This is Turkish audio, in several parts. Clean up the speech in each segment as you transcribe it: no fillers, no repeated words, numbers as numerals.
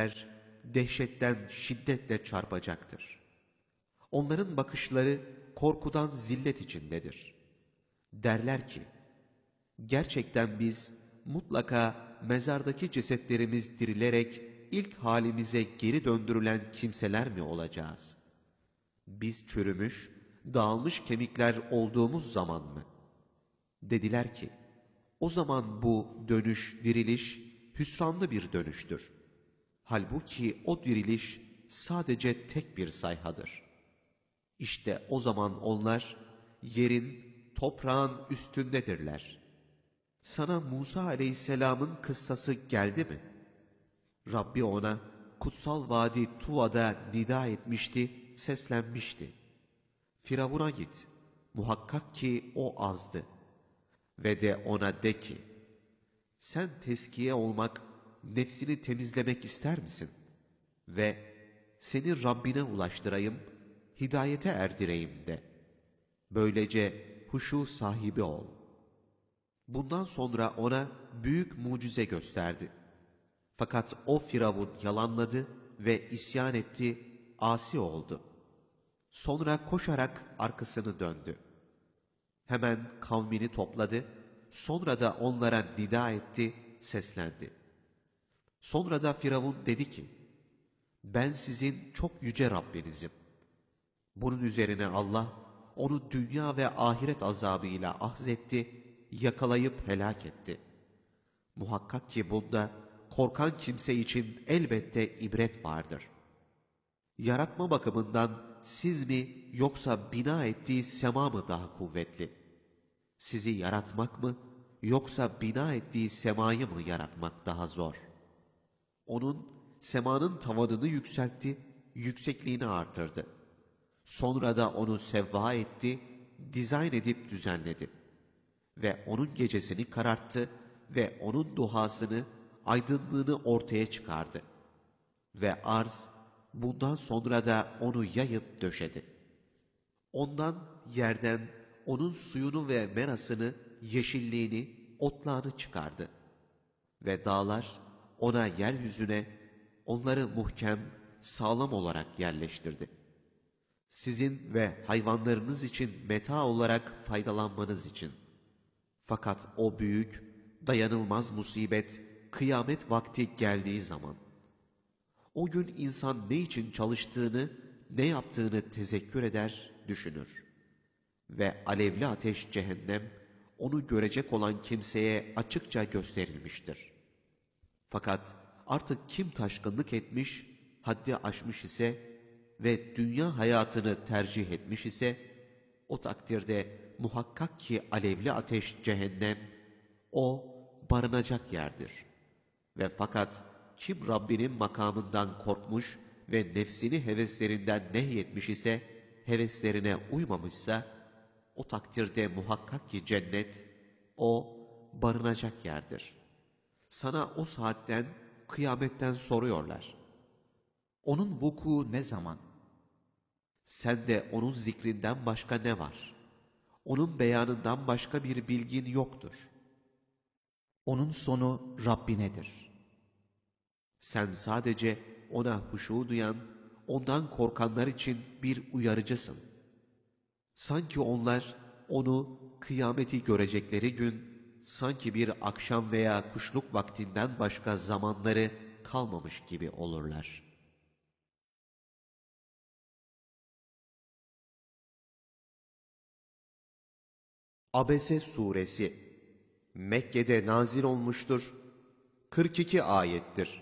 kafirler dehşetten şiddetle çarpacaktır. Onların bakışları korkudan zillet içindedir. Derler ki, gerçekten biz mutlaka mezardaki cesetlerimiz dirilerek ilk halimize geri döndürülen kimseler mi olacağız? Biz çürümüş, dağılmış kemikler olduğumuz zaman mı? Dediler ki, o zaman bu dönüş, diriliş hüsranlı bir dönüştür. Halbuki o diriliş sadece tek bir sayhadır. İşte o zaman onlar yerin, toprağın üstündedirler. Sana Musa aleyhisselamın kıssası geldi mi? Rabbi ona kutsal vadi Tuva'da nida etmişti, seslenmişti. Firavun'a git, muhakkak ki o azdı. Ve de ona de ki, sen tezkiye olmak, nefsini temizlemek ister misin? Ve seni Rabbine ulaştırayım, hidayete erdireyim de. Böylece huşu sahibi ol. Bundan sonra ona büyük mucize gösterdi. Fakat o Firavun yalanladı ve isyan etti, asi oldu. Sonra koşarak arkasını döndü. Hemen kavmini topladı, sonra da onlara nida etti, seslendi. Sonra da Firavun dedi ki, ben sizin çok yüce Rabbinizim. Bunun üzerine Allah, onu dünya ve ahiret azabıyla ahzetti, yakalayıp helak etti. Muhakkak ki bunda korkan kimse için elbette ibret vardır. Yaratma bakımından siz mi yoksa bina ettiği sema mı daha kuvvetli? Sizi yaratmak mı yoksa bina ettiği semayı mı yaratmak daha zor? Onun semanın tavanını yükseltti, yüksekliğini artırdı. Sonra da onu sevva etti, dizayn edip düzenledi. Ve onun gecesini kararttı ve onun duhasını, aydınlığını ortaya çıkardı. Ve arz, bundan sonra da onu yayıp döşedi. Ondan, yerden, onun suyunu ve merasını, yeşilliğini, otlağını çıkardı. Ve dağlar, ona yeryüzüne, onları muhkem, sağlam olarak yerleştirdi. Sizin ve hayvanlarınız için meta olarak faydalanmanız için. Fakat o büyük, dayanılmaz musibet, kıyamet vakti geldiği zaman, o gün insan ne için çalıştığını, ne yaptığını tezekkür eder, düşünür. Ve alevli ateş cehennem, onu görecek olan kimseye açıkça gösterilmiştir. Fakat artık kim taşkınlık etmiş, haddi aşmış ise ve dünya hayatını tercih etmiş ise, o takdirde muhakkak ki alevli ateş cehennem, o barınacak yerdir. Ve fakat kim Rabbinin makamından korkmuş ve nefsini heveslerinden nehyetmiş ise, heveslerine uymamışsa, o takdirde muhakkak ki cennet, o barınacak yerdir. Sana o saatten, kıyametten soruyorlar. Onun vuku ne zaman? Sen de onun zikrinden başka ne var? Onun beyanından başka bir bilgin yoktur. Onun sonu Rabbinedir. Sen sadece ona huşu duyan, ondan korkanlar için bir uyarıcısın. Sanki onlar onu kıyameti görecekleri gün, sanki bir akşam veya kuşluk vaktinden başka zamanları kalmamış gibi olurlar. Abese Suresi Mekke'de nazil olmuştur. 42 ayettir.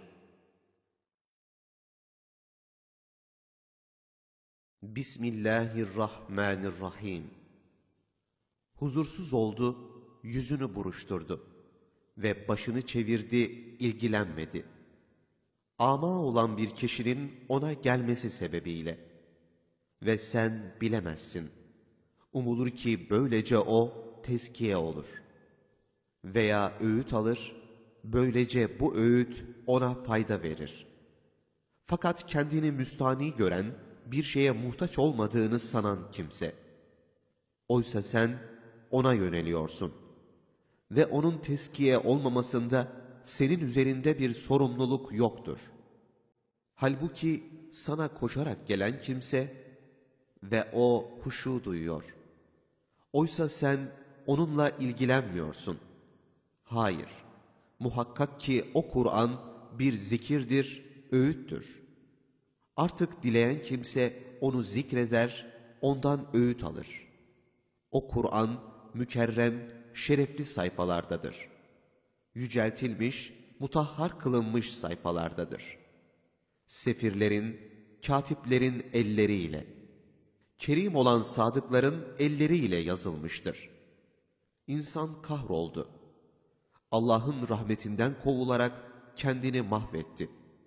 Bismillahirrahmanirrahim. Huzursuz oldu, yüzünü buruşturdu ve başını çevirdi, ilgilenmedi. Ama olan bir kişinin ona gelmesi sebebiyle. Ve sen bilemezsin. Umulur ki böylece o tezkiye olur. Veya öğüt alır, böylece bu öğüt ona fayda verir. Fakat kendini müstani gören, bir şeye muhtaç olmadığını sanan kimse. Oysa sen ona yöneliyorsun. Ve onun tezkiye olmamasında senin üzerinde bir sorumluluk yoktur. Halbuki sana koşarak gelen kimse ve o huşu duyuyor. Oysa sen onunla ilgilenmiyorsun. Hayır, muhakkak ki o Kur'an bir zikirdir, öğüttür. Artık dileyen kimse onu zikreder, ondan öğüt alır. O Kur'an mükerrem, şerefli sayfalardadır. Yüceltilmiş, mutahhar kılınmış sayfalardadır. Sefirlerin, katiplerin elleriyle, kerim olan sadıkların elleriyle yazılmıştır. İnsan kahroldu. Allah'ın rahmetinden kovularak kendini mahvetti.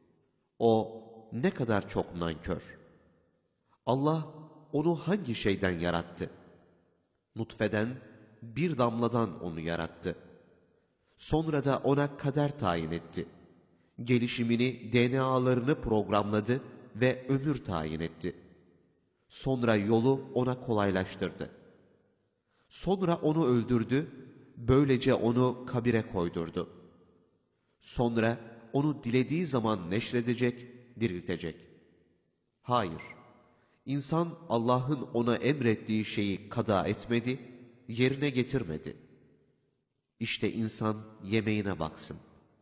O ne kadar çok nankör. Allah onu hangi şeyden yarattı? Nutfeden, bir damladan onu yarattı. Sonra da ona kader tayin etti. Gelişimini, DNA'larını programladı ve ömür tayin etti. Sonra yolu ona kolaylaştırdı. Sonra onu öldürdü, böylece onu kabire koydurdu. Sonra onu dilediği zaman neşredecek, diriltecek. Hayır, insan Allah'ın ona emrettiği şeyi kada etmedi, yerine getirmedi. İşte insan yemeğine baksın.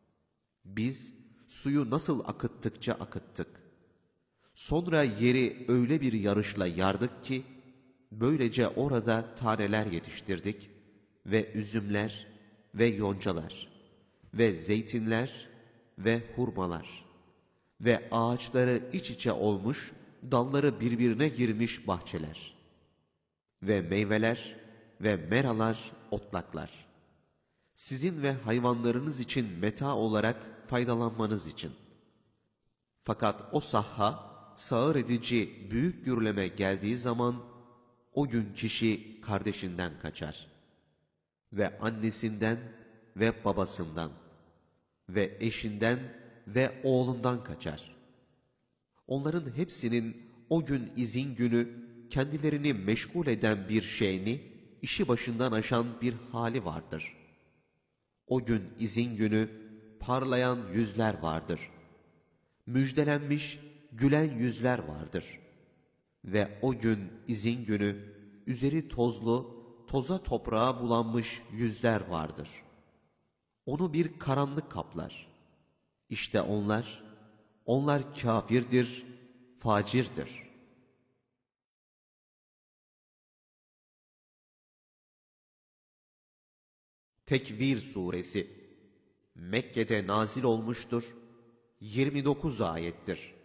Biz suyu nasıl akıttıkça akıttık. Sonra yeri öyle bir yarışla yardık ki, böylece orada taneler yetiştirdik ve üzümler ve yoncalar ve zeytinler ve hurmalar ve ağaçları iç içe olmuş, dalları birbirine girmiş bahçeler ve meyveler ve meralar, otlaklar. Sizin ve hayvanlarınız için meta olarak faydalanmanız için. Fakat o sahha, sağır edici büyük gürleme geldiği zaman, o gün kişi kardeşinden kaçar. Ve annesinden ve babasından ve eşinden ve oğlundan kaçar. Onların hepsinin o gün izin günü kendilerini meşgul eden bir şeyini, işi başından aşan bir hali vardır. O gün izin günü parlayan yüzler vardır. Müjdelenmiş, gülen yüzler vardır. Ve o gün izin günü üzeri tozlu, toza toprağa bulanmış yüzler vardır. Onu bir karanlık kaplar. İşte onlar kâfirdir, facirdir. Tekvir Suresi Mekke'de nazil olmuştur. 29 ayettir.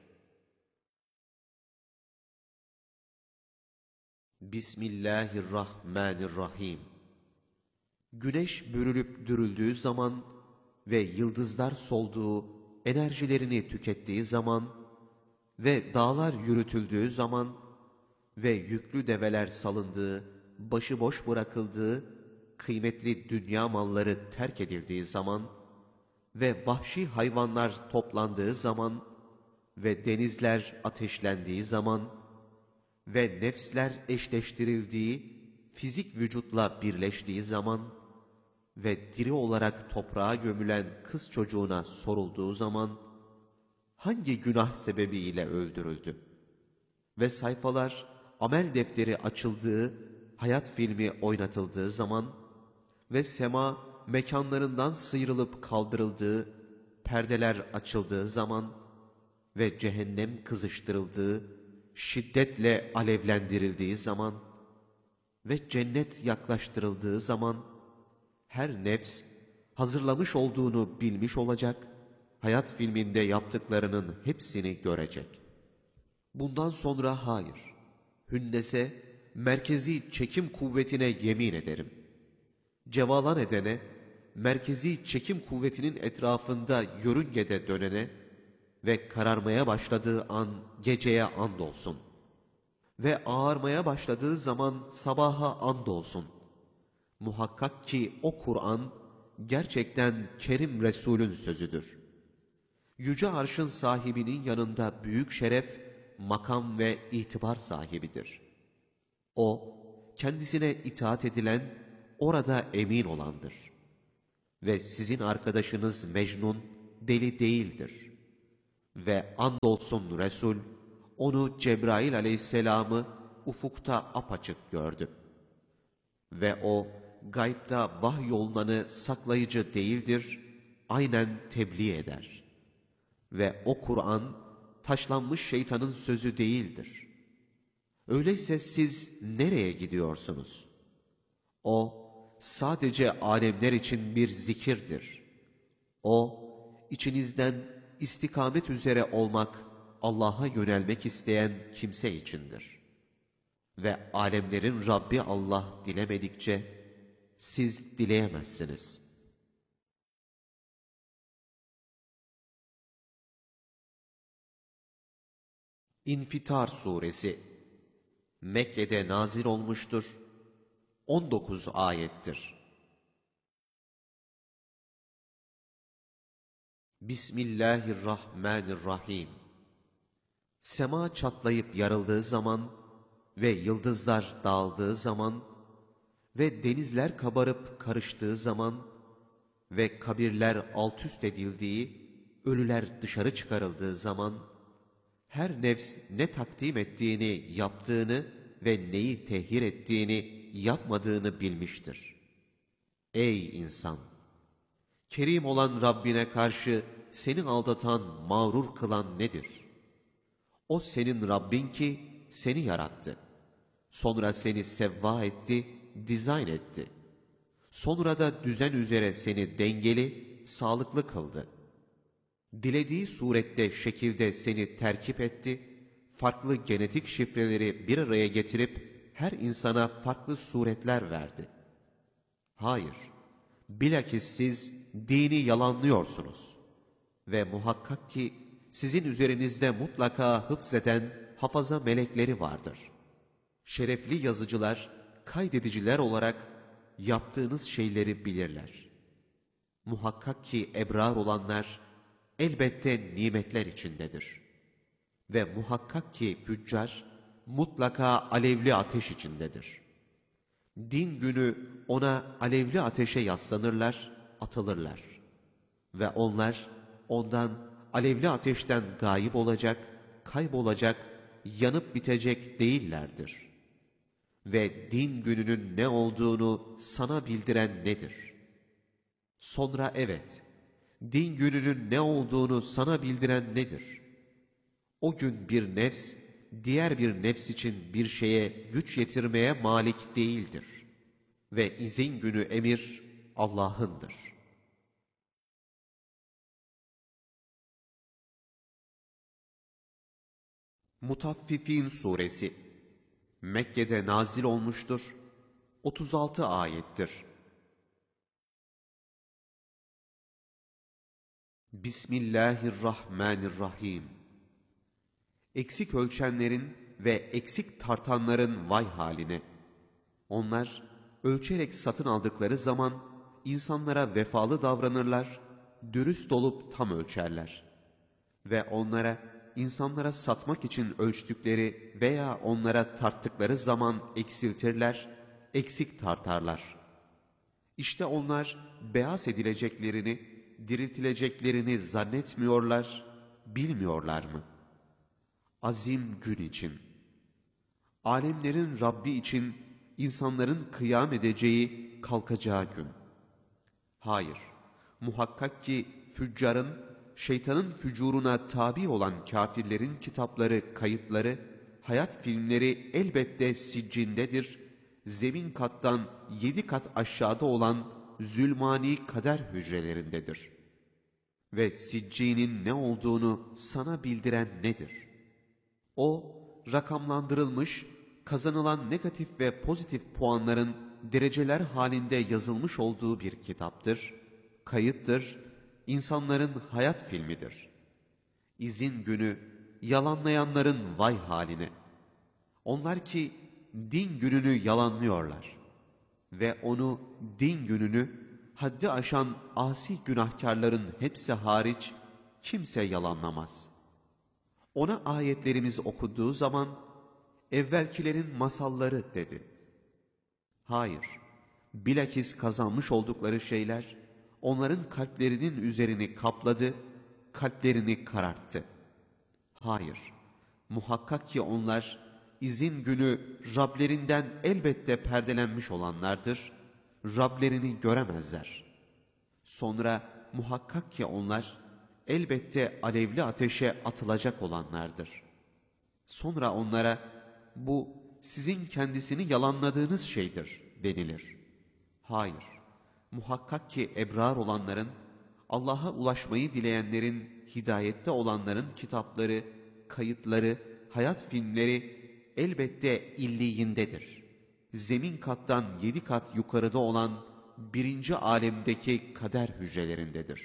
Bismillahirrahmanirrahim. Güneş bürülüp dürüldüğü zaman ve yıldızlar solduğu, enerjilerini tükettiği zaman ve dağlar yürütüldüğü zaman ve yüklü develer salındığı, başıboş bırakıldığı, kıymetli dünya malları terk edildiği zaman ve vahşi hayvanlar toplandığı zaman ve denizler ateşlendiği zaman ve nefsler eşleştirildiği, fizik vücutla birleştiği zaman ve diri olarak toprağa gömülen kız çocuğuna sorulduğu zaman, hangi günah sebebiyle öldürüldü? Ve sayfalar, amel defteri açıldığı, hayat filmi oynatıldığı zaman ve sema mekanlarından sıyrılıp kaldırıldığı, perdeler açıldığı zaman ve cehennem kızıştırıldığı, şiddetle alevlendirildiği zaman ve cennet yaklaştırıldığı zaman, her nefs hazırlamış olduğunu bilmiş olacak, hayat filminde yaptıklarının hepsini görecek. Bundan sonra hayır, hünnese, merkezi çekim kuvvetine yemin ederim. Cevalan edene, merkezi çekim kuvvetinin etrafında yörüngede dönene ve kararmaya başladığı an geceye andolsun. Ve ağarmaya başladığı zaman sabaha andolsun. Muhakkak ki o Kur'an gerçekten Kerim Resul'ün sözüdür. Yüce Arş'ın sahibinin yanında büyük şeref, makam ve itibar sahibidir. O, kendisine itaat edilen, orada emin olandır. Ve sizin arkadaşınız Mecnun deli değildir. Ve andolsun Resul, onu Cebrail aleyhisselamı ufukta apaçık gördü. Ve o, gaybda vahyolunanı saklayıcı değildir, aynen tebliğ eder. Ve o Kur'an, taşlanmış şeytanın sözü değildir. Öyleyse siz nereye gidiyorsunuz? O, sadece alemler için bir zikirdir. O, içinizden istikamet üzere olmak, Allah'a yönelmek isteyen kimse içindir. Ve alemlerin Rabbi Allah dilemedikçe, siz dileyemezsiniz. İnfitar Suresi Mekke'de nazil olmuştur. 19 ayettir. Bismillahirrahmanirrahim. Sema çatlayıp yarıldığı zaman ve yıldızlar dağıldığı zaman ve denizler kabarıp karıştığı zaman ve kabirler alt üst edildiği, ölüler dışarı çıkarıldığı zaman, her nefs ne takdim ettiğini, yaptığını ve neyi tehir ettiğini, yapmadığını bilmiştir. Ey insan! Kerim olan Rabbine karşı seni aldatan, mağrur kılan nedir? O senin Rabbin ki seni yarattı. Sonra seni sevva etti, dizayn etti. Sonra da düzen üzere seni dengeli, sağlıklı kıldı. Dilediği surette, şekilde seni terkip etti, farklı genetik şifreleri bir araya getirip her insana farklı suretler verdi. Hayır, bilakis siz dini yalanlıyorsunuz. Ve muhakkak ki sizin üzerinizde mutlaka hıfzeden hafaza melekleri vardır. Şerefli yazıcılar, kaydediciler olarak yaptığınız şeyleri bilirler. Muhakkak ki ebrar olanlar elbette nimetler içindedir. Ve muhakkak ki füccar mutlaka alevli ateş içindedir. Din günü ona alevli ateşe yaslanırlar, atılırlar. Ve onlar ondan alevli ateşten gayip olacak, kaybolacak, yanıp bitecek değillerdir. Ve din gününün ne olduğunu sana bildiren nedir? Sonra evet, din gününün ne olduğunu sana bildiren nedir? O gün bir nefs, diğer bir nefs için bir şeye güç yetirmeye malik değildir. Ve izin günü emir Allah'ındır. Mutaffifin Suresi Mekke'de nazil olmuştur. 36 ayettir. Bismillahirrahmanirrahim. Eksik ölçenlerin ve eksik tartanların vay haline. Onlar ölçerek satın aldıkları zaman insanlara vefalı davranırlar, dürüst olup tam ölçerler. Ve insanlara satmak için ölçtükleri veya onlara tarttıkları zaman eksiltirler, eksik tartarlar. İşte onlar beyaz edileceklerini, diriltileceklerini zannetmiyorlar, bilmiyorlar mı? Azim gün için, alemlerin Rabbi için insanların kıyam edeceği, kalkacağı gün. Hayır, muhakkak ki füccarın, şeytanın fücuruna tabi olan kafirlerin kitapları, kayıtları, hayat filmleri elbette siccindedir, zemin kattan 7 kat aşağıda olan zulmani kader hücrelerindedir. Ve siccinin ne olduğunu sana bildiren nedir? O, rakamlandırılmış, kazanılan negatif ve pozitif puanların dereceler halinde yazılmış olduğu bir kitaptır, kayıttır, insanların hayat filmidir. İzin günü yalanlayanların vay haline. Onlar ki din gününü yalanlıyorlar ve onu, din gününü, haddi aşan asi günahkarların hepsi hariç kimse yalanlamaz. Ona ayetlerimiz okunduğu zaman evvelkilerin masalları dedi. Hayır, bilakis kazanmış oldukları şeyler onların kalplerinin üzerini kapladı, kalplerini kararttı. Hayır, muhakkak ki onlar izin günü Rablerinden elbette perdelenmiş olanlardır, Rablerini göremezler. Sonra muhakkak ki onlar elbette alevli ateşe atılacak olanlardır. Sonra onlara bu sizin kendisini yalanladığınız şeydir denilir. Hayır, muhakkak ki ebrar olanların, Allah'a ulaşmayı dileyenlerin, hidayette olanların kitapları, kayıtları, hayat filmleri elbette illiyindedir. Zemin kattan 7 kat yukarıda olan birinci alemdeki kader hücrelerindedir.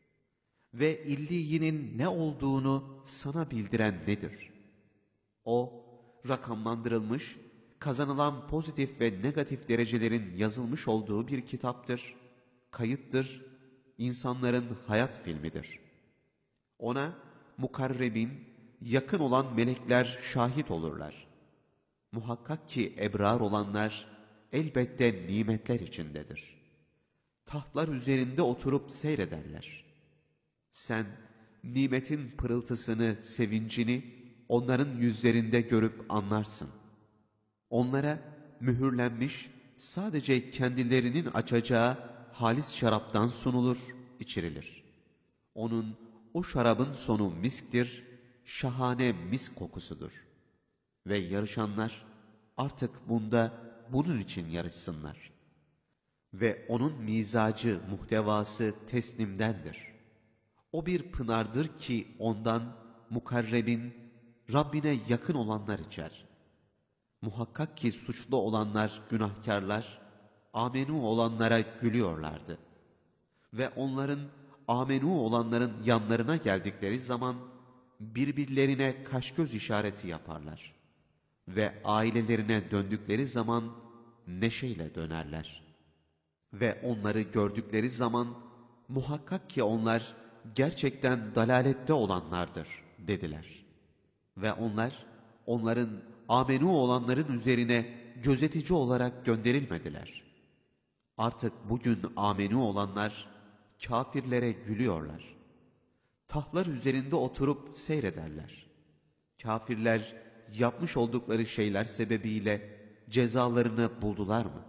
Ve illiyinin ne olduğunu sana bildiren nedir? O, rakamlandırılmış, kazanılan pozitif ve negatif derecelerin yazılmış olduğu bir kitaptır, kayıttır, insanların hayat filmidir. Ona mukarrebin, yakın olan melekler şahit olurlar. Muhakkak ki ebrar olanlar elbette nimetler içindedir. Tahtlar üzerinde oturup seyrederler. Sen nimetin pırıltısını, sevincini onların yüzlerinde görüp anlarsın. Onlara mühürlenmiş, sadece kendilerinin açacağı halis şaraptan sunulur, içirilir. Onun, o şarabın sonu misktir, şahane misk kokusudur. Ve yarışanlar artık bunun için yarışsınlar. Ve onun mizacı, muhtevası teslimdendir. O bir pınardır ki ondan mukarrebin, Rabbine yakın olanlar içer. Muhakkak ki suçlu olanlar, günahkarlar, amenu olanlara gülüyorlardı. Ve onların, amenu olanların yanlarına geldikleri zaman, birbirlerine kaş göz işareti yaparlar. Ve ailelerine döndükleri zaman, neşeyle dönerler. Ve onları gördükleri zaman, muhakkak ki onlar, gerçekten dalalette olanlardır, dediler. Ve onlar, onların amenu olanların üzerine gözetici olarak gönderilmediler. Artık bugün amenu olanlar, kafirlere gülüyorlar. Tahtlar üzerinde oturup seyrederler. Kafirler, yapmış oldukları şeyler sebebiyle cezalarını buldular mı?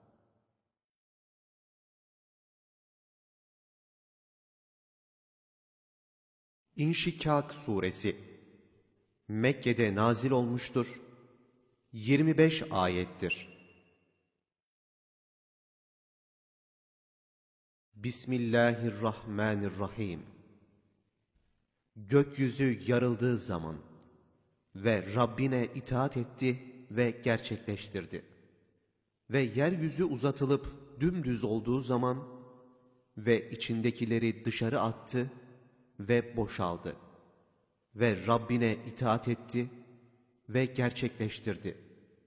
İnşikak Suresi Mekke'de nazil olmuştur. 25 ayettir. Bismillahirrahmanirrahim. Gökyüzü yarıldığı zaman ve Rabbine itaat etti ve gerçekleştirdi. Ve yeryüzü uzatılıp dümdüz olduğu zaman ve içindekileri dışarı attı ve boşaldı. Ve Rabbine itaat etti ve gerçekleştirdi.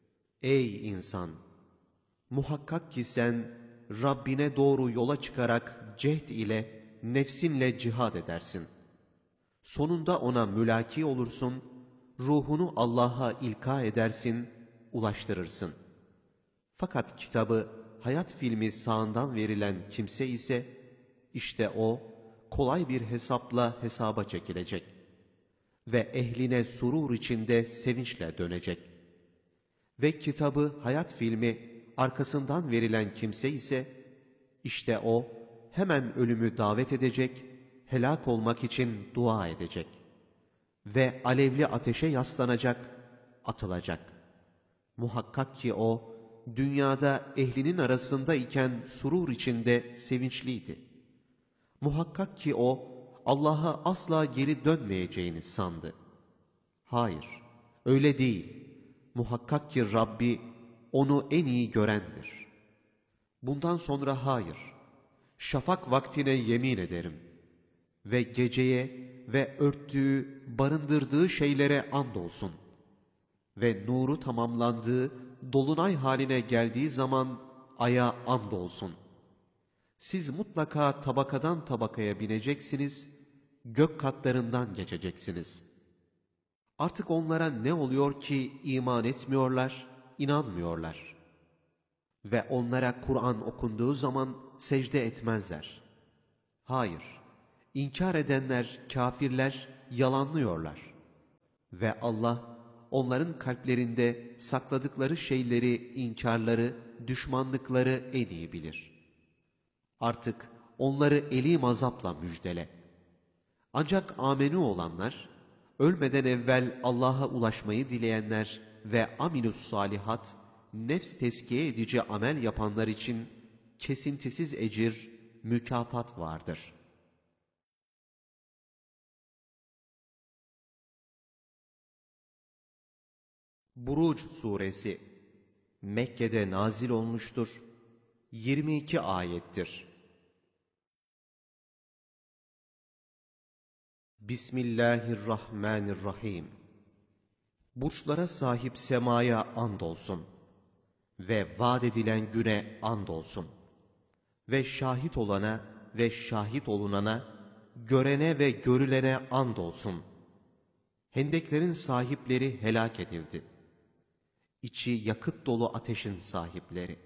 Ey insan! Muhakkak ki sen Rabbine doğru yola çıkarak cehd ile, nefsinle cihad edersin. Sonunda ona mülaki olursun, ruhunu Allah'a ilka edersin, ulaştırırsın. Fakat kitabı, hayat filmi sağından verilen kimse ise, işte o, kolay bir hesapla hesaba çekilecek ve ehline surur içinde sevinçle dönecek. Ve kitabı, hayat filmi arkasından verilen kimse ise, işte o, hemen ölümü davet edecek, helak olmak için dua edecek. Ve alevli ateşe yaslanacak, atılacak. Muhakkak ki o, dünyada ehlinin arasında iken surur içinde sevinçliydi. Muhakkak ki o, Allah'a asla geri dönmeyeceğini sandı. Hayır, öyle değil. Muhakkak ki Rabbi, onu en iyi görendir. Bundan sonra hayır, şafak vaktine yemin ederim ve geceye ve örttüğü, barındırdığı şeylere andolsun ve nuru tamamlandığı, dolunay haline geldiği zaman aya andolsun. Siz mutlaka tabakadan tabakaya bineceksiniz, gök katlarından geçeceksiniz. Artık onlara ne oluyor ki iman etmiyorlar, inanmıyorlar. Ve onlara Kur'an okunduğu zaman secde etmezler. Hayır, inkar edenler, kafirler yalanlıyorlar. Ve Allah, onların kalplerinde sakladıkları şeyleri, inkarları, düşmanlıkları en iyi bilir. Artık onları elîm azapla müjdele. Ancak amenü olanlar, ölmeden evvel Allah'a ulaşmayı dileyenler ve aminus salihat, nefs tezkiye edici amel yapanlar için kesintisiz ecir, mükafat vardır. Buruc suresi Mekke'de nazil olmuştur. 22 ayettir. Bismillahirrahmanirrahim. Burçlara sahip semaya andolsun ve vaat edilen güne andolsun ve şahit olana ve şahit olunana, görene ve görülene andolsun. Hendeklerin sahipleri helak edildi. İçi yakıt dolu ateşin sahipleri.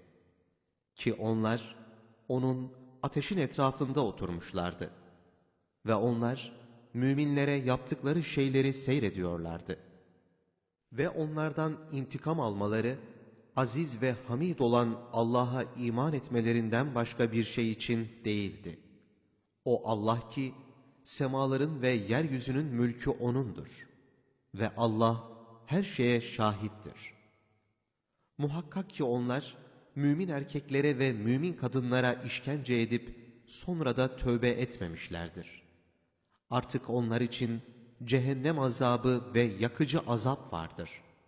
Ki onlar onun ateşin etrafında oturmuşlardı. Ve onlar müminlere yaptıkları şeyleri seyrediyorlardı. Ve onlardan intikam almaları, aziz ve hamid olan Allah'a iman etmelerinden başka bir şey için değildi. O Allah ki, semaların ve yeryüzünün mülkü O'nundur. Ve Allah her şeye şahittir. Muhakkak ki onlar, mümin erkeklere ve mümin kadınlara işkence edip, sonra da tövbe etmemişlerdir. Artık onlar için cehennem azabı ve yakıcı azap vardır.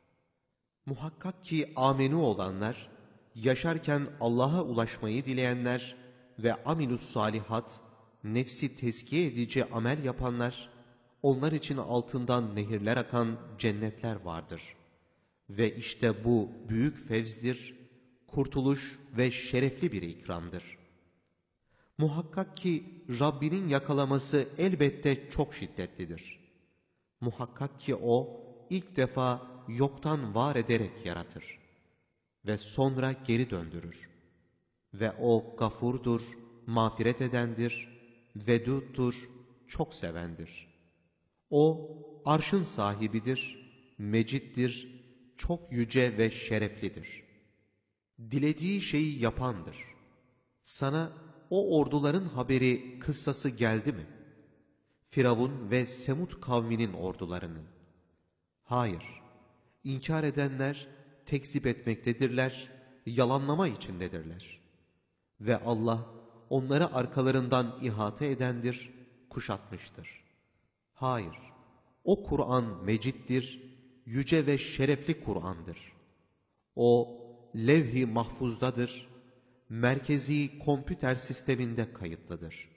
Muhakkak ki amenü olanlar, yaşarken Allah'a ulaşmayı dileyenler ve aminus salihat, nefsi tezkiye edici amel yapanlar, onlar için altından nehirler akan cennetler vardır. Ve işte bu büyük fevzdir, kurtuluş ve şerefli bir ikramdır. Muhakkak ki Rabbinin yakalaması elbette çok şiddetlidir. Muhakkak ki O ilk defa yoktan var ederek yaratır ve sonra geri döndürür. Ve O gafurdur, mağfiret edendir, veduddur, çok sevendir. O arşın sahibidir, meciddir, çok yüce ve şereflidir. Dilediği şeyi yapandır. Sana o orduların haberi, kıssası geldi mi? Firavun ve Semud kavminin ordularının. Hayır, inkar edenler tekzip etmektedirler, yalanlama içindedirler. Ve Allah onları arkalarından ihate edendir, kuşatmıştır. Hayır, o Kur'an mecittir, yüce ve şerefli Kur'an'dır. O levh-i mahfuzdadır, merkezi kompüter sisteminde kayıtlıdır.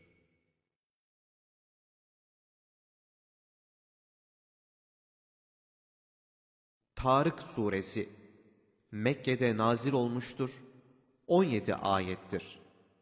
Tarık suresi Mekke'de nazil olmuştur. 17 ayettir.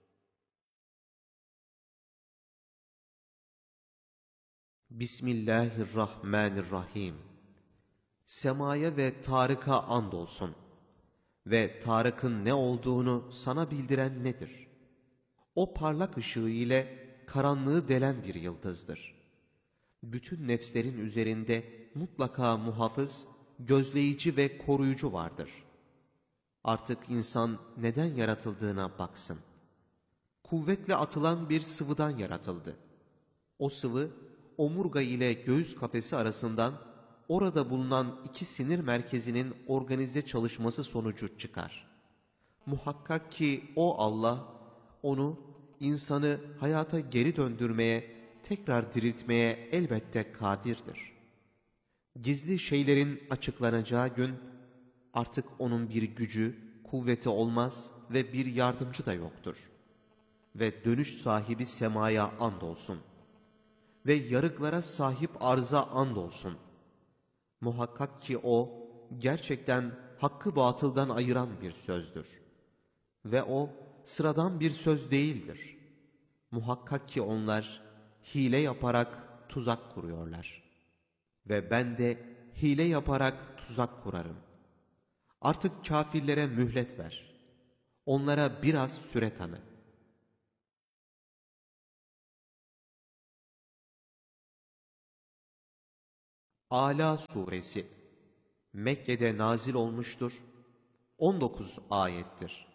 Bismillahirrahmanirrahim. Semaya ve Tarık'a andolsun. Ve Tarık'ın ne olduğunu sana bildiren nedir? O parlak ışığı ile karanlığı delen bir yıldızdır. Bütün nefslerin üzerinde mutlaka muhafız, gözleyici ve koruyucu vardır. Artık insan neden yaratıldığına baksın. Kuvvetle atılan bir sıvıdan yaratıldı. O sıvı, omurga ile göğüs kafesi arasından orada bulunan iki sinir merkezinin organize çalışması sonucu çıkar. Muhakkak ki o Allah, onu, insanı hayata geri döndürmeye, tekrar diriltmeye elbette kadirdir. Gizli şeylerin açıklanacağı gün, artık onun bir gücü, kuvveti olmaz ve bir yardımcı da yoktur. Ve dönüş sahibi semaya andolsun. Ve yarıklara sahip arza andolsun. Muhakkak ki o, gerçekten hakkı batıldan ayıran bir sözdür. Ve o, sıradan bir söz değildir. Muhakkak ki onlar, hile yaparak tuzak kuruyorlar. Ve ben de hile yaparak tuzak kurarım. Artık kâfirlere mühlet ver. Onlara biraz süre tanı. Ala suresi Mekke'de nazil olmuştur. 19 ayettir.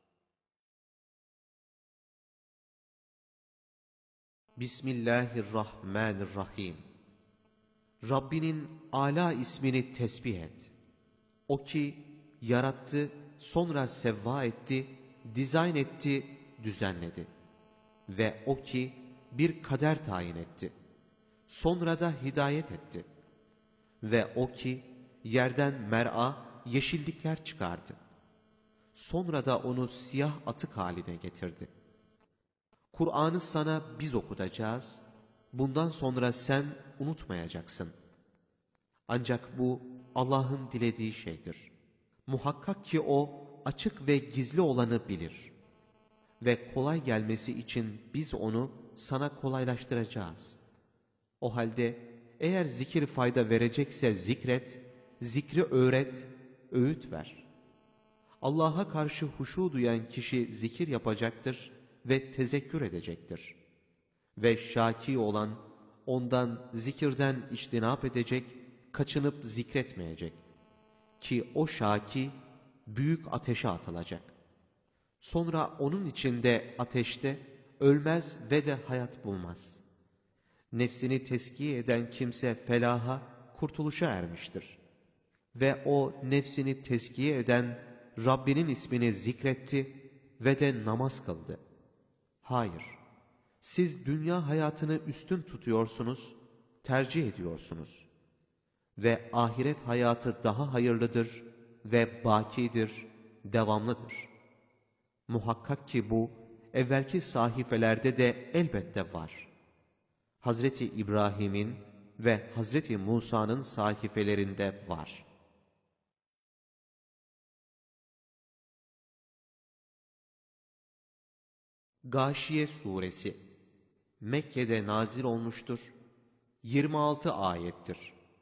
Bismillahirrahmanirrahim. Rabbinin Ala ismini tesbih et. O ki yarattı, sonra sevva etti, dizayn etti, düzenledi. Ve o ki bir kader tayin etti. Sonra da hidayet etti. Ve o ki yerden mer'a, yeşillikler çıkardı. Sonra da onu siyah atık haline getirdi. Kur'an'ı sana biz okutacağız. Bundan sonra sen unutmayacaksın. Ancak bu Allah'ın dilediği şeydir. Muhakkak ki O açık ve gizli olanı bilir. Ve kolay gelmesi için biz onu sana kolaylaştıracağız. O halde eğer zikir fayda verecekse zikret, zikri öğret, öğüt ver. Allah'a karşı huşu duyan kişi zikir yapacaktır ve tezekkür edecektir. Ve şaki olan ondan zikirden içtinap edecek, kaçınıp zikretmeyecek. Ki o şaki büyük ateşe atılacak. Sonra onun içinde ateşte ölmez ve de hayat bulmaz. Nefsini teskiye eden kimse felaha, kurtuluşa ermiştir. Ve o nefsini teskiye eden Rabbinin ismini zikretti ve de namaz kıldı. Hayır, siz dünya hayatını üstün tutuyorsunuz, tercih ediyorsunuz. Ve ahiret hayatı daha hayırlıdır ve bakidir, devamlıdır. Muhakkak ki bu, evvelki sahifelerde de elbette var. Hazreti İbrahim'in ve Hazreti Musa'nın sahifelerinde var. Gâşiye suresi Mekke'de nazil olmuştur. 26 ayettir.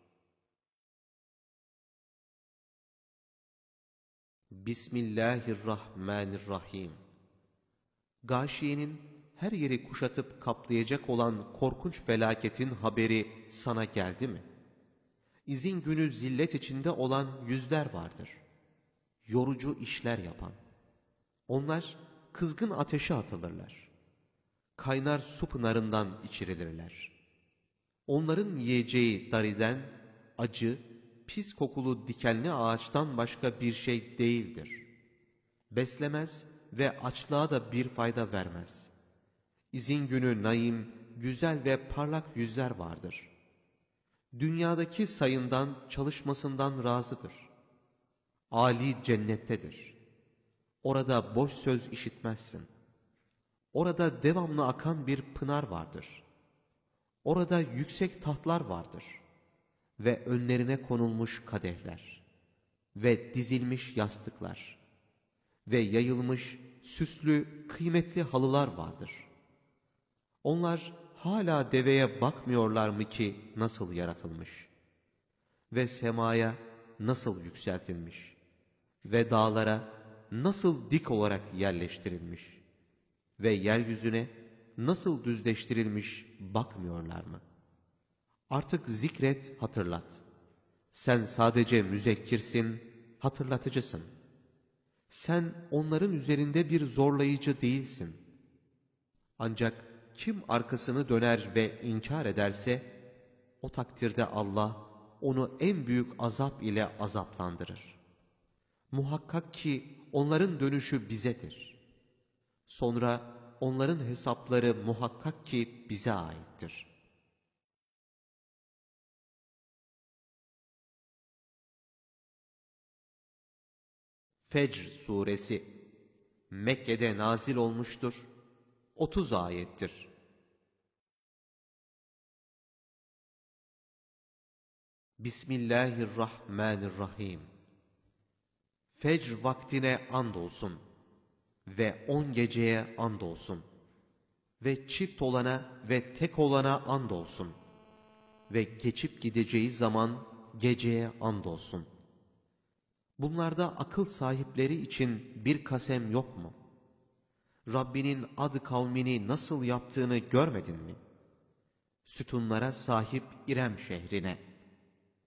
Bismillahirrahmanirrahim. Gâşiyenin her yeri kuşatıp kaplayacak olan korkunç felaketin haberi sana geldi mi? İzin günü zillet içinde olan yüzler vardır. Yorucu işler yapan. Onlar kızgın ateşe atılırlar. Kaynar su pınarından içirilirler. Onların yiyeceği dariden, acı, pis kokulu dikenli ağaçtan başka bir şey değildir. Beslemez ve açlığa da bir fayda vermez. İzin günü naim, güzel ve parlak yüzler vardır. Dünyadaki sayından, çalışmasından razıdır. Âli cennettedir. Orada boş söz işitmezsin. Orada devamlı akan bir pınar vardır. Orada yüksek tahtlar vardır. Ve önlerine konulmuş kadehler. Ve dizilmiş yastıklar. Ve yayılmış, süslü, kıymetli halılar vardır. Onlar hala deveye bakmıyorlar mı ki nasıl yaratılmış? Ve semaya nasıl yükseltilmiş? Ve dağlara nasıl dik olarak yerleştirilmiş? Ve yeryüzüne nasıl düzleştirilmiş bakmıyorlar mı? Artık zikret, hatırlat. Sen sadece müzekkirsin, hatırlatıcısın. Sen onların üzerinde bir zorlayıcı değilsin. Ancak kim arkasını döner ve inkar ederse, o takdirde Allah onu en büyük azap ile azaplandırır. Muhakkak ki onların dönüşü bizedir. Sonra onların hesapları muhakkak ki bize aittir. Fecr suresi Mekke'de nazil olmuştur. 30 ayettir. Bismillahirrahmanirrahim. Fecr vaktine andolsun ve 10 geceye andolsun ve çift olana ve tek olana andolsun ve geçip gideceği zaman geceye andolsun. Bunlarda akıl sahipleri için bir kasem yok mu? Rabbinin Ad kavmini nasıl yaptığını görmedin mi? Sütunlara sahip İrem şehrine,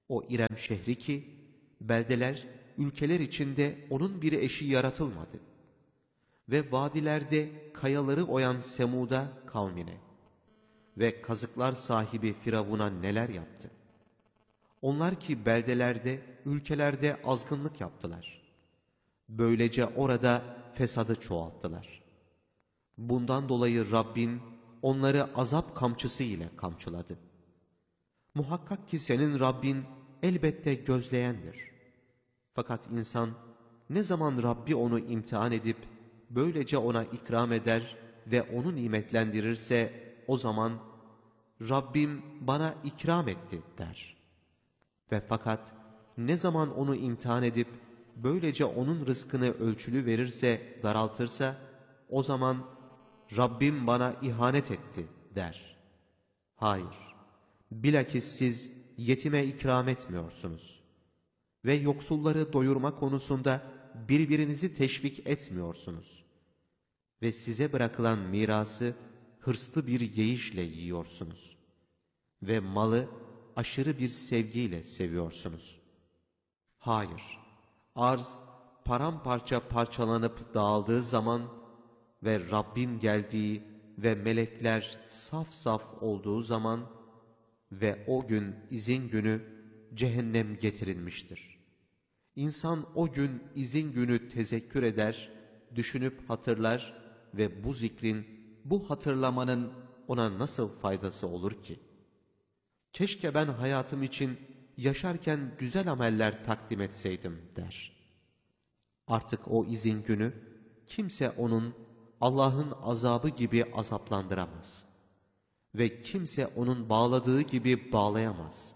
O İrem şehri ki, beldeler, ülkeler içinde onun bir eşi yaratılmadı. Ve vadilerde kayaları oyan Semud'a kavmine ve kazıklar sahibi Firavun'a neler yaptı? Onlar ki beldelerde, ülkelerde azgınlık yaptılar. Böylece orada fesadı çoğalttılar. Bundan dolayı Rabbin onları azap kamçısı ile kamçıladı. Muhakkak ki senin Rabbin elbette gözleyendir. Fakat insan ne zaman Rabbi onu imtihan edip böylece ona ikram eder ve onu nimetlendirirse o zaman Rabbim bana ikram etti der. Ve fakat ne zaman onu imtihan edip böylece onun rızkını ölçülü verirse, daraltırsa o zaman Rabbim bana ihanet etti der. Hayır, bilakis siz yetime ikram etmiyorsunuz ve yoksulları doyurma konusunda birbirinizi teşvik etmiyorsunuz ve size bırakılan mirası hırslı bir yeyişle yiyorsunuz ve malı aşırı bir sevgiyle seviyorsunuz. Hayır, arz paramparça parçalanıp dağıldığı zaman ve Rabbin geldiği ve melekler saf saf olduğu zaman ve o gün izin günü cehennem getirilmiştir. İnsan o gün izin günü tezekkür eder, düşünüp hatırlar ve bu zikrin, bu hatırlamanın ona nasıl faydası olur ki? Keşke ben hayatım için yaşarken güzel ameller takdim etseydim der. Artık o izin günü kimse onun Allah'ın azabı gibi azaplandıramaz ve kimse onun bağladığı gibi bağlayamaz.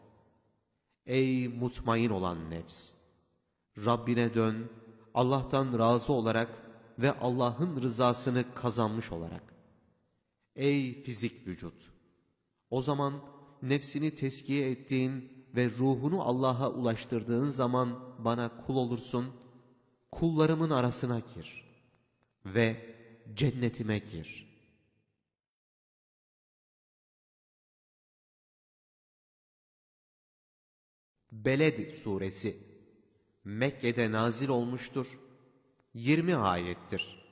Ey mutmain olan nefs! Rabbine dön, Allah'tan razı olarak ve Allah'ın rızasını kazanmış olarak. Ey fizik vücut! O zaman nefsini teskiye ettiğin ve ruhunu Allah'a ulaştırdığın zaman bana kul olursun, kullarımın arasına gir ve cennetime gir. Beled suresi Mekke'de nazil olmuştur. 20 ayettir.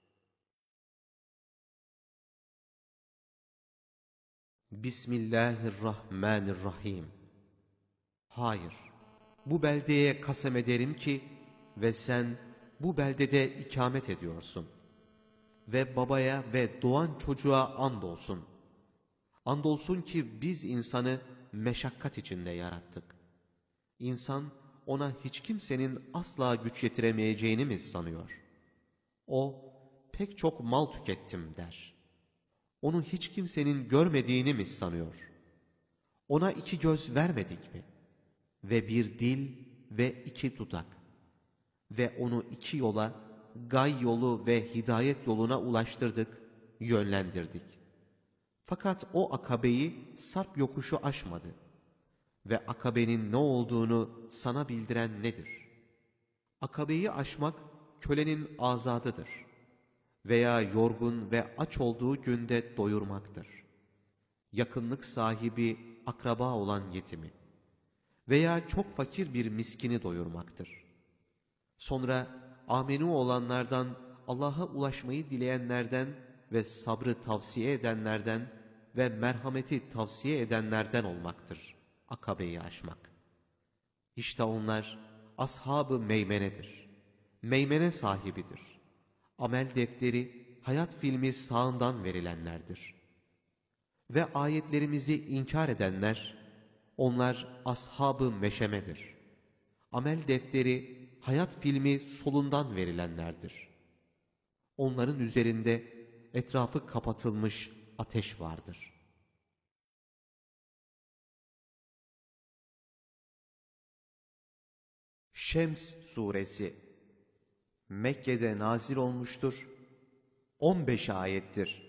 Bismillahirrahmanirrahim. Hayır, bu beldeye kasem ederim ki ve sen bu beldede ikamet ediyorsun. Ve babaya ve doğan çocuğa andolsun. Andolsun ki biz insanı meşakkat içinde yarattık. İnsan ona hiç kimsenin asla güç yetiremeyeceğini mi sanıyor? O pek çok mal tükettim der. Onu hiç kimsenin görmediğini mi sanıyor? Ona 2 göz vermedik mi? Ve 1 dil ve 2 dudak. Ve onu 2 yola, gay yolu ve hidayet yoluna ulaştırdık, yönlendirdik. Fakat o akabeyi sarp yokuşu aşmadı. Ve akabenin ne olduğunu sana bildiren nedir? Akabeyi aşmak kölenin azadıdır. Veya yorgun ve aç olduğu günde doyurmaktır. Yakınlık sahibi akraba olan yetimi veya çok fakir bir miskini doyurmaktır. Sonra amenu olanlardan, Allah'a ulaşmayı dileyenlerden ve sabrı tavsiye edenlerden ve merhameti tavsiye edenlerden olmaktır akabeyi aşmak. İşte onlar ashab-ı meymenedir. Meymene sahibidir. Amel defteri, hayat filmi sağından verilenlerdir. Ve ayetlerimizi inkar edenler, onlar ashab-ı meşemedir. Amel defteri, hayat filmi solundan verilenlerdir. Onların üzerinde etrafı kapatılmış ateş vardır. Şems suresi Mekke'de nazil olmuştur. 15 ayettir.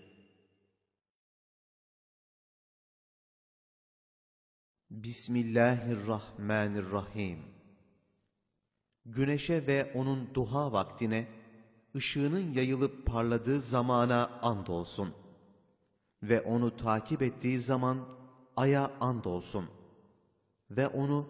Bismillahirrahmanirrahim. Güneşe ve onun duha vaktine, ışığının yayılıp parladığı zamana andolsun. Ve onu takip ettiği zaman aya andolsun. Ve onu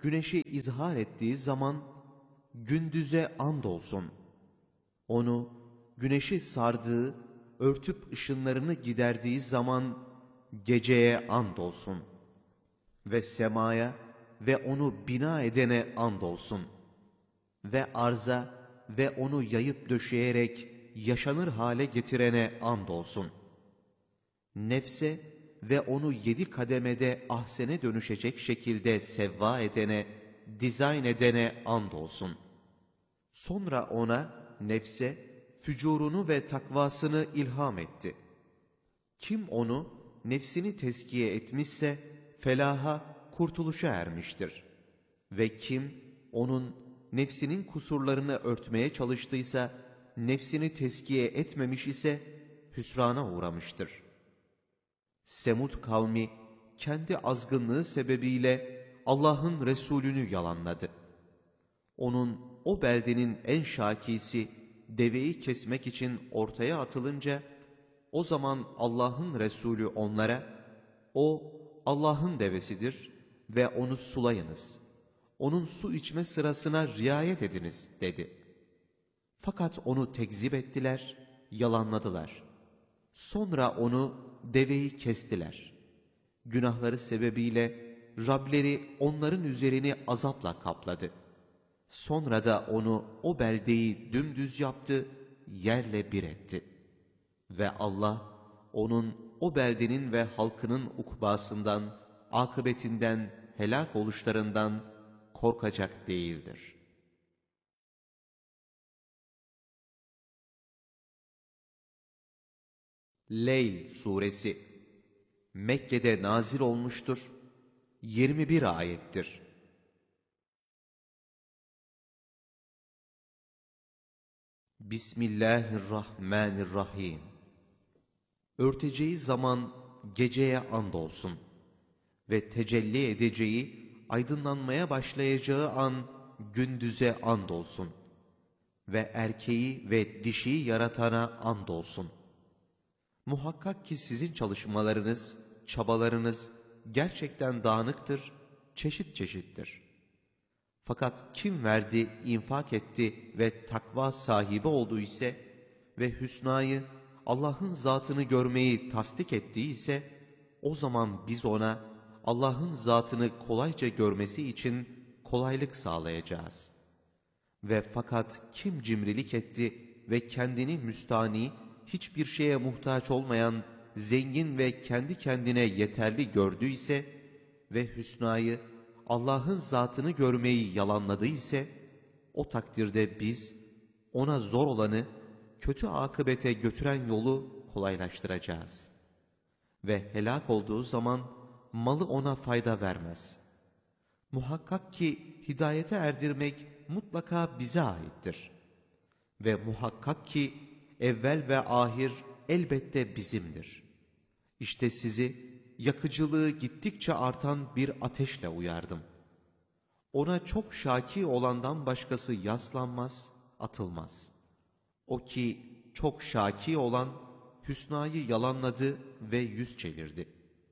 güneşi izhar ettiği zaman gündüze andolsun. Onu güneşi sardığı, örtüp ışınlarını giderdiği zaman geceye andolsun. Ve semaya ve onu bina edene andolsun. Ve arza ve onu yayıp döşeyerek yaşanır hale getirene andolsun. Nefse ve onu 7 kademede ahsene dönüşecek şekilde sevva edene, dizayn edene andolsun. Sonra ona, nefse, fücurunu ve takvasını ilham etti. Kim onu, nefsini tezkiye etmişse, felaha, kurtuluşa ermiştir. Ve kim, onun nefsinin kusurlarını örtmeye çalıştıysa, nefsini tezkiye etmemiş ise, hüsrana uğramıştır. Semud kavmi, kendi azgınlığı sebebiyle Allah'ın Resulünü yalanladı. Onun o beldenin en şakisi, deveyi kesmek için ortaya atılınca, o zaman Allah'ın Resulü onlara, o Allah'ın devesidir ve onu sulayınız. Onun su içme sırasına riayet ediniz dedi. Fakat onu tekzip ettiler, yalanladılar. Sonra onu, deveyi kestiler. Günahları sebebiyle Rableri onların üzerini azapla kapladı. Sonra da onu, o beldeyi dümdüz yaptı, yerle bir etti. Ve Allah, onun o beldenin ve halkının ukbasından, akıbetinden, helak oluşlarından korkacak değildir. Leyl suresi Mekke'de nazil olmuştur. 21 ayettir. Bismillahirrahmanirrahim. Örteceği zaman geceye andolsun ve tecelli edeceği, aydınlanmaya başlayacağı an gündüze andolsun ve erkeği ve dişiyi yaratana andolsun. Muhakkak ki sizin çalışmalarınız, çabalarınız gerçekten dağınıktır, çeşit çeşittir. Fakat kim verdi, infak etti ve takva sahibi oldu ise ve hüsnayı, Allah'ın zatını görmeyi tasdik ettiği ise, o zaman biz ona Allah'ın zatını kolayca görmesi için kolaylık sağlayacağız. Ve fakat kim cimrilik etti ve kendini müstani, hiçbir şeye muhtaç olmayan, zengin ve kendi kendine yeterli gördüyse ve hüsnayı, Allah'ın zatını görmeyi yalanladı ise, o takdirde biz ona zor olanı, kötü akıbete götüren yolu kolaylaştıracağız. Ve helak olduğu zaman malı ona fayda vermez. Muhakkak ki hidayete erdirmek mutlaka bize aittir. Ve muhakkak ki evvel ve ahir elbette bizimdir. İşte sizi yakıcılığı gittikçe artan bir ateşle uyardım. Ona çok şaki olandan başkası yaslanmaz, atılmaz. O ki çok şaki olan, hüsnayı yalanladı ve yüz çevirdi.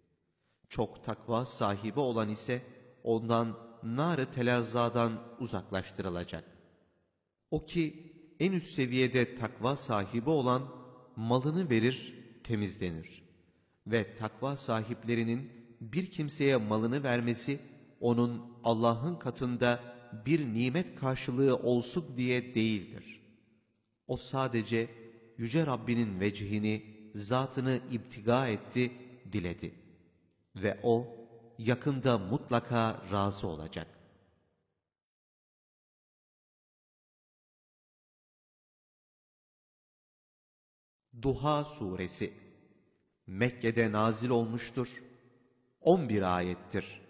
Çok takva sahibi olan ise, ondan nar-ı telazzadan uzaklaştırılacak. O ki en üst seviyede takva sahibi olan, malını verir, temizlenir. Ve takva sahiplerinin bir kimseye malını vermesi, onun Allah'ın katında bir nimet karşılığı olsun diye değildir. O sadece Yüce Rabbinin vecihini, zatını ibtiga etti, diledi. Ve o, yakında mutlaka razı olacak. Duha suresi Mekke'de nazil olmuştur. 11 ayettir.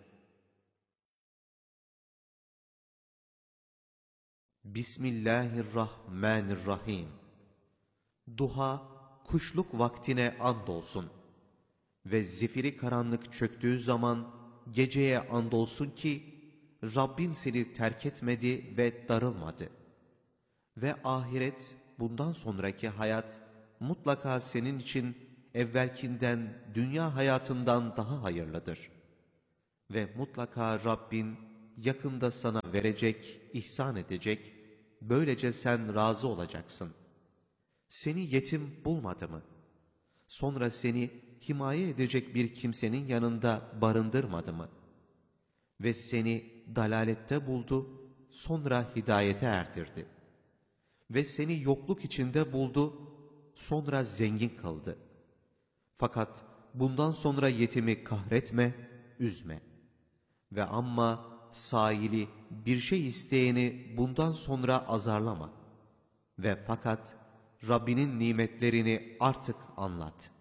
Bismillahirrahmanirrahim. Duha, kuşluk vaktine andolsun. Ve zifiri karanlık çöktüğü zaman geceye andolsun ki, Rabbin seni terk etmedi ve darılmadı. Ve ahiret, bundan sonraki hayat, mutlaka senin için evvelkinden, dünya hayatından daha hayırlıdır. Ve mutlaka Rabbin yakında sana verecek, ihsan edecek, böylece sen razı olacaksın. Seni yetim bulmadı mı? Sonra seni himaye edecek bir kimsenin yanında barındırmadı mı? Ve seni dalalette buldu, sonra hidayete erdirdi. Ve seni yokluk içinde buldu, sonra zengin kıldı. Fakat bundan sonra yetimi kahretme, üzme. Ve amma saili bir şey isteyeni bundan sonra azarlama. Ve fakat Rabbinin nimetlerini artık anlat.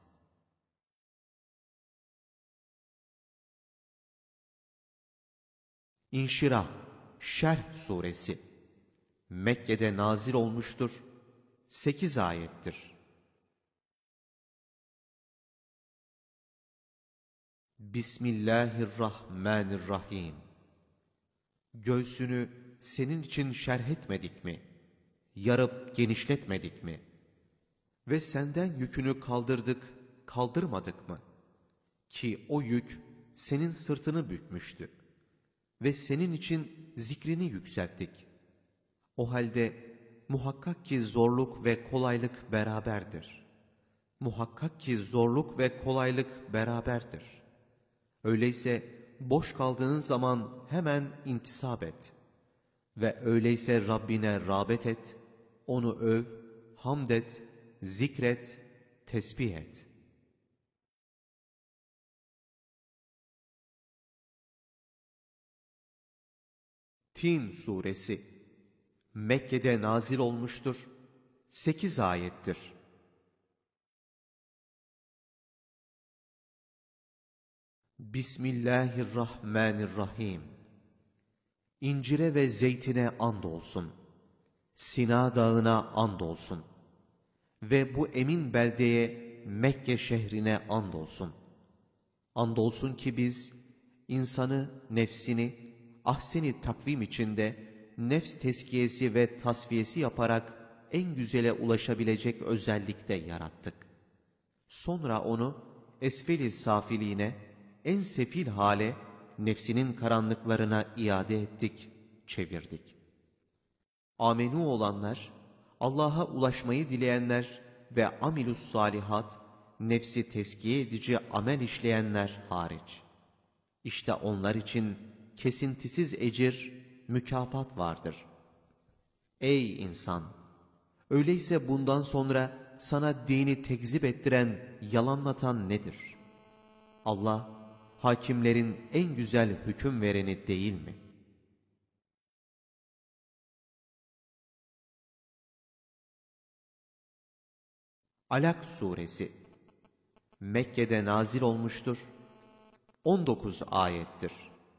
İnşirah, Şerh Suresi Mekke'de nazil olmuştur. 8 ayettir. Bismillahirrahmanirrahim. Göğsünü senin için şerh etmedik mi? Yarıp genişletmedik mi? Ve senden yükünü kaldırdık, kaldırmadık mı? Ki o yük senin sırtını bükmüştü. Ve senin için zikrini yükselttik. O halde muhakkak ki zorluk ve kolaylık beraberdir. Muhakkak ki zorluk ve kolaylık beraberdir. Öyleyse boş kaldığın zaman hemen intisap et. Ve öyleyse Rabbine rağbet et, onu öv, hamd et, zikret, tesbih et. Tin Suresi Mekke'de nazil olmuştur. 8 ayettir. Bismillahirrahmanirrahim. İncire ve zeytine andolsun. Sina dağına andolsun. Ve bu emin beldeye, Mekke şehrine andolsun. Andolsun ki biz insanı, nefsini, ahseni takvim içinde nefs teskiyesi ve tasfiyesi yaparak en güzele ulaşabilecek özellikte yarattık. Sonra onu esfel-i safiliğine, en sefil hale, nefsinin karanlıklarına iade ettik, çevirdik. Amenu olanlar, Allah'a ulaşmayı dileyenler ve amilus salihat, nefsi teskiye edici amel işleyenler hariç. İşte onlar için kesintisiz ecir, mükafat vardır. Ey insan! Öyleyse bundan sonra sana dini tekzip ettiren, yalanlatan nedir? Allah, hakimlerin en güzel hüküm vereni değil mi? Alak Suresi Mekke'de nazil olmuştur. 19 ayettir.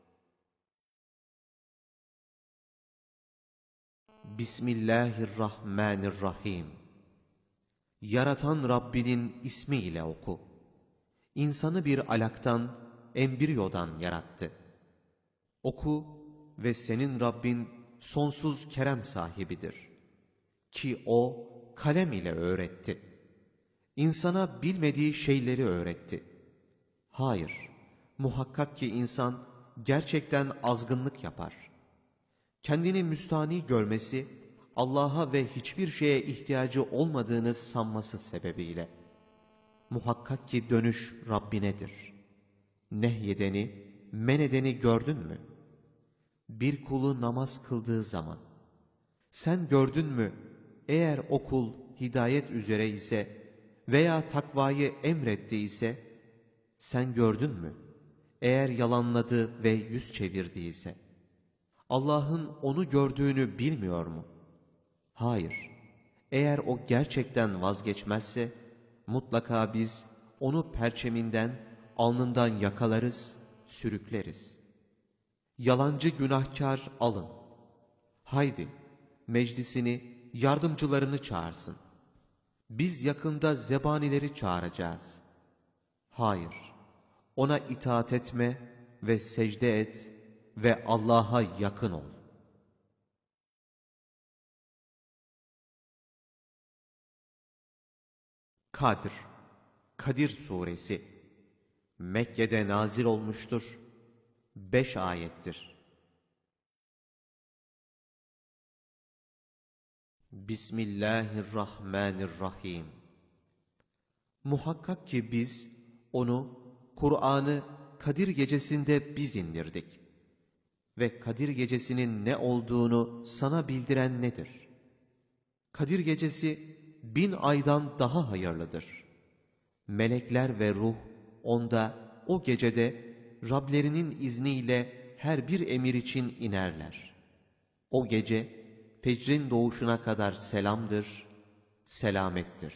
Bismillahirrahmanirrahim. Yaratan Rabbinin ismiyle oku. İnsanı bir alaktan, embriyodan yarattı. Oku ve senin Rabbin sonsuz kerem sahibidir. Ki o kalem ile öğretti. İnsana bilmediği şeyleri öğretti. Hayır, muhakkak ki insan gerçekten azgınlık yapar. Kendini müstahni görmesi, Allah'a ve hiçbir şeye ihtiyacı olmadığını sanması sebebiyle. Muhakkak ki dönüş Rabbinedir. Nehyedeni, menedeni gördün mü? Bir kulu namaz kıldığı zaman, sen gördün mü, eğer o kul hidayet üzere ise veya takvayı emrettiyse, sen gördün mü, eğer yalanladı ve yüz çevirdiyse, Allah'ın onu gördüğünü bilmiyor mu? Hayır, eğer o gerçekten vazgeçmezse, mutlaka biz onu perçeminden, alnından yakalarız, sürükleriz. Yalancı günahkar alın. Haydi, meclisini, yardımcılarını çağırsın. Biz yakında zebanileri çağıracağız. Hayır, ona itaat etme ve secde et ve Allah'a yakın ol. Kadr, Kadir Suresi Mekke'de nazil olmuştur. 5 ayettir. Bismillahirrahmanirrahim. Muhakkak ki biz onu, Kur'an'ı Kadir gecesinde biz indirdik. Ve Kadir gecesinin ne olduğunu sana bildiren nedir? Kadir gecesi 1000 aydan daha hayırlıdır. Melekler ve ruh onda o gecede Rablerinin izniyle her bir emir için inerler. O gece fecrin doğuşuna kadar selamdır, selamettir.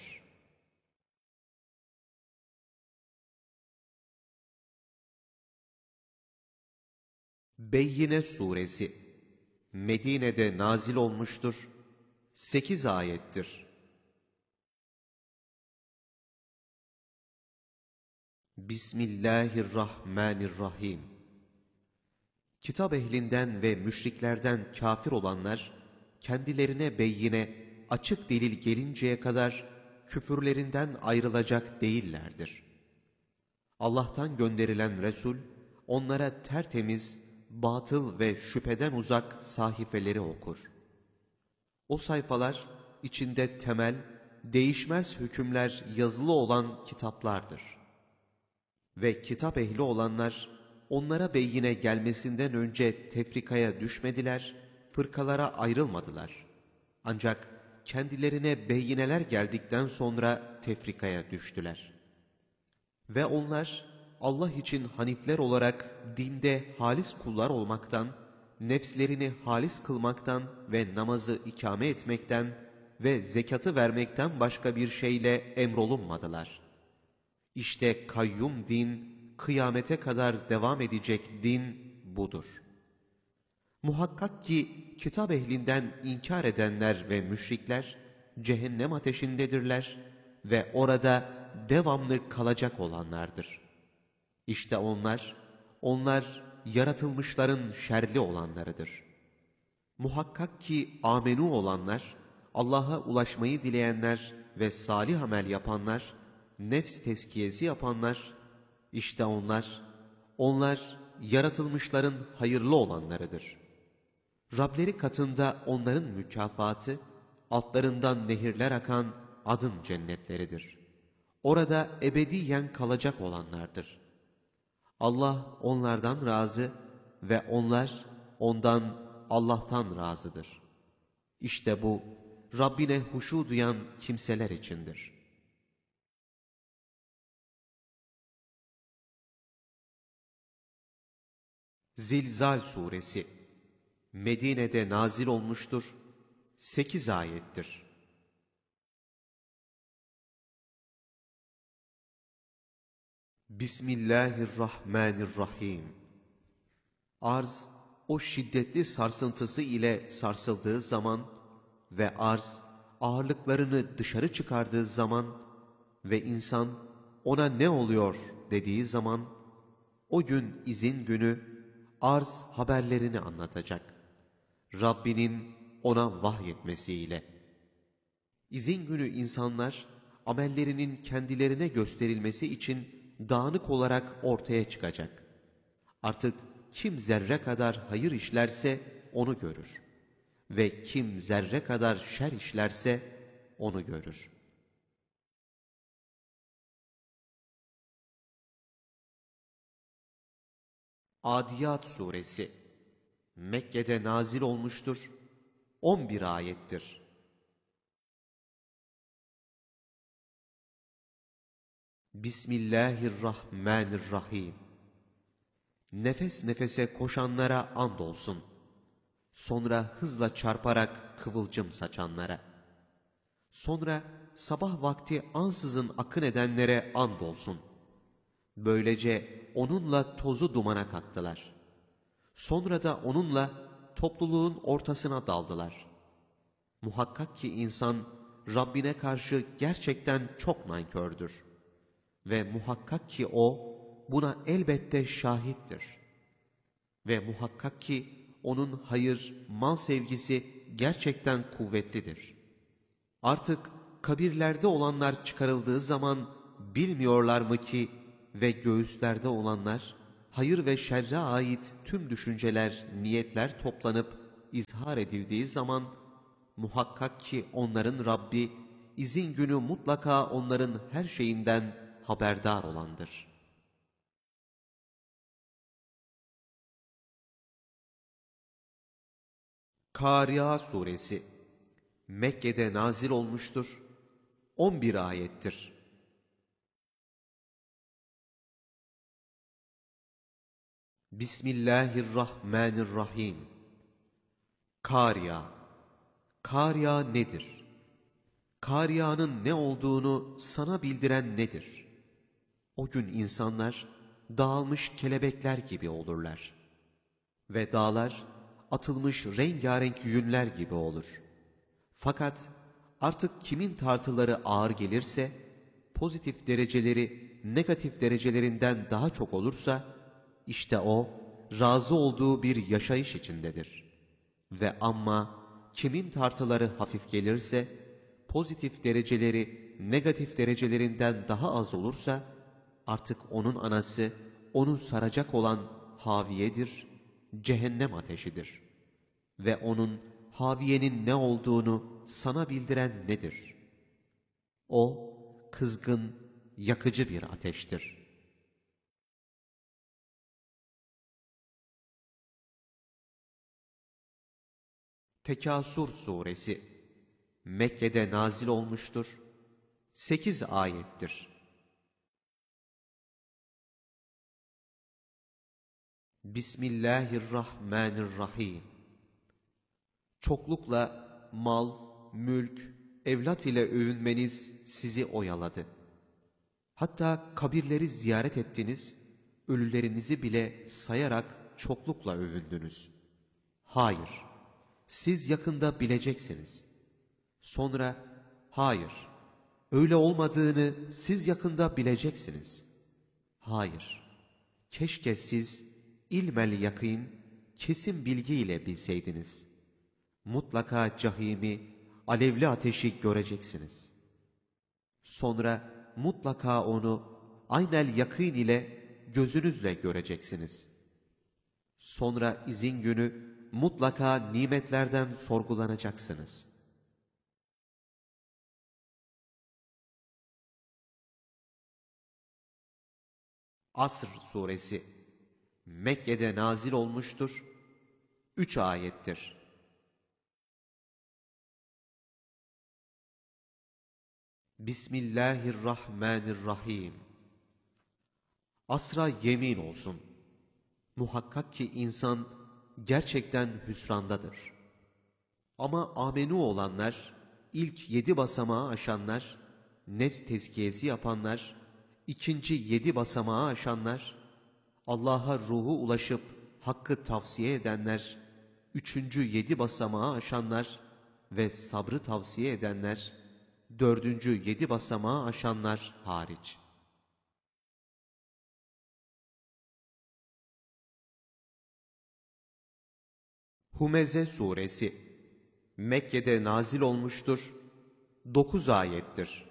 Beyyine Suresi Medine'de nazil olmuştur. 8 ayettir. Bismillahirrahmanirrahim. Kitap ehlinden ve müşriklerden kafir olanlar, kendilerine beyyine, açık delil gelinceye kadar küfürlerinden ayrılacak değillerdir. Allah'tan gönderilen Resul, onlara tertemiz, batıl ve şüpheden uzak sahifeleri okur. O sayfalar, içinde temel, değişmez hükümler yazılı olan kitaplardır. Ve kitap ehli olanlar, onlara beyyine gelmesinden önce tefrikaya düşmediler, fırkalara ayrılmadılar. Ancak kendilerine beyyineler geldikten sonra tefrikaya düştüler. Ve onlar Allah için hanifler olarak dinde halis kullar olmaktan, nefslerini halis kılmaktan ve namazı ikame etmekten ve zekatı vermekten başka bir şeyle emrolunmadılar. İşte kayyum din, kıyamete kadar devam edecek din budur. Muhakkak ki kitap ehlinden inkar edenler ve müşrikler cehennem ateşindedirler ve orada devamlı kalacak olanlardır. İşte onlar yaratılmışların şerli olanlarıdır. Muhakkak ki amenu olanlar, Allah'a ulaşmayı dileyenler ve salih amel yapanlar, nefs tezkiyesi yapanlar, işte onlar yaratılmışların hayırlı olanlarıdır. Rableri katında onların mükafatı, altlarından nehirler akan adın cennetleridir. Orada ebediyen kalacak olanlardır. Allah onlardan razı ve onlar ondan, Allah'tan razıdır. İşte bu, Rabbine huşu duyan kimseler içindir. Zilzal Suresi Medine'de nazil olmuştur. 8 ayettir. Bismillahirrahmanirrahim. Arz, o şiddetli sarsıntısı ile sarsıldığı zaman ve arz, ağırlıklarını dışarı çıkardığı zaman ve insan, ona ne oluyor dediği zaman, o gün izin günü, arz haberlerini anlatacak. Rabbinin ona vahyetmesiyle. İzin günü insanlar, amellerinin kendilerine gösterilmesi için dağınık olarak ortaya çıkacak. Artık kim zerre kadar hayır işlerse onu görür. Ve kim zerre kadar şer işlerse onu görür. Adiyat Suresi Mekke'de nazil olmuştur. 11 ayettir. Bismillahirrahmanirrahim. Nefes nefese koşanlara andolsun. Sonra hızla çarparak kıvılcım saçanlara. Sonra sabah vakti ansızın akın edenlere andolsun. Böylece onunla tozu dumana kattılar. Sonra da onunla topluluğun ortasına daldılar. Muhakkak ki insan Rabbine karşı gerçekten çok nankördür. Ve muhakkak ki o buna elbette şahittir. Ve muhakkak ki onun hayır, mal sevgisi gerçekten kuvvetlidir. Artık kabirlerde olanlar çıkarıldığı zaman bilmiyorlar mı ki ve göğüslerde olanlar, hayır ve şerre ait tüm düşünceler, niyetler toplanıp izhar edildiği zaman Muhakkak ki onların Rabbi, izin günü mutlaka onların her şeyinden haberdar olandır. Kâriâ suresi Mekke'de nazil olmuştur. 11 ayettir. Bismillahirrahmanirrahim. Kâriâ. Kâriâ nedir? Kâriâ'nın ne olduğunu sana bildiren nedir? O gün insanlar dağılmış kelebekler gibi olurlar. Ve dağlar atılmış rengarenk yünler gibi olur. Fakat artık kimin tartıları ağır gelirse, pozitif dereceleri negatif derecelerinden daha çok olursa, işte o razı olduğu bir yaşayış içindedir. Ve amma kimin tartıları hafif gelirse, pozitif dereceleri negatif derecelerinden daha az olursa, artık onun anası onu saracak olan haviyedir, cehennem ateşidir. Ve onun haviyenin ne olduğunu sana bildiren nedir? O, kızgın, yakıcı bir ateştir. Tekasür suresi Mekke'de nazil olmuştur. 8 ayettir. Bismillahirrahmanirrahim. Çoklukla mal, mülk, evlat ile övünmeniz sizi oyaladı. Hatta kabirleri ziyaret ettiniz, ölülerinizi bile sayarak çoklukla övündünüz. Hayır, siz yakında bileceksiniz. Sonra, hayır, öyle olmadığını siz yakında bileceksiniz. Hayır, keşke siz ilmel yakîn, kesin bilgiyle bilseydiniz. Mutlaka cahimi, alevli ateşi göreceksiniz. Sonra mutlaka onu aynel yakîn ile gözünüzle göreceksiniz. Sonra izin günü mutlaka nimetlerden sorgulanacaksınız. Asr suresi Mekke'de nazil olmuştur. 3 ayettir. Bismillahirrahmanirrahim. Asra yemin olsun. Muhakkak ki insan gerçekten hüsrandadır. Ama amenu olanlar, ilk 7 basamağı aşanlar, nefs tezkiyesi yapanlar, ikinci 7 basamağı aşanlar, Allah'a ruhu ulaşıp hakkı tavsiye edenler, üçüncü 7 basamağı aşanlar ve sabrı tavsiye edenler, dördüncü 7 basamağı aşanlar hariç. Humeze suresi Mekke'de nazil olmuştur. 9 ayettir.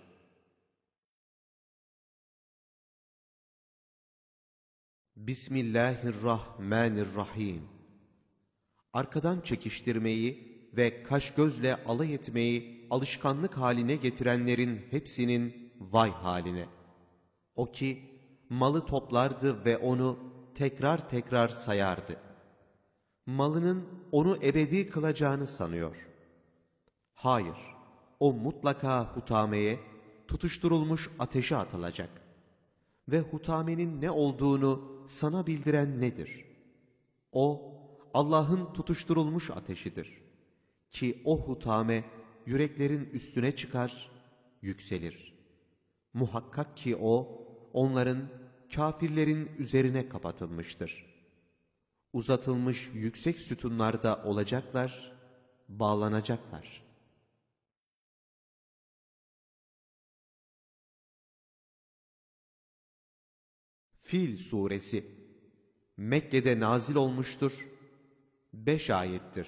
Bismillahirrahmanirrahim. Arkadan çekiştirmeyi ve kaş gözle alay etmeyi alışkanlık haline getirenlerin hepsinin vay haline. O ki malı toplardı ve onu tekrar tekrar sayardı. Malının onu ebedi kılacağını sanıyor. Hayır, o mutlaka hutameye, tutuşturulmuş ateşe atılacak. Ve hutamenin ne olduğunu sana bildiren nedir? O, Allah'ın tutuşturulmuş ateşidir. Ki o hutame yüreklerin üstüne çıkar, yükselir. Muhakkak ki o, onların, kafirlerin üzerine kapatılmıştır. Uzatılmış yüksek sütunlarda olacaklar, bağlanacaklar. Fil suresi Mekke'de nazil olmuştur. 5 ayettir.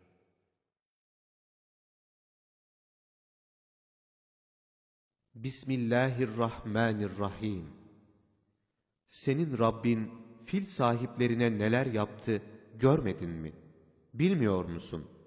Bismillahirrahmanirrahim. Senin Rabbin fil sahiplerine neler yaptı görmedin mi? Bilmiyor musun?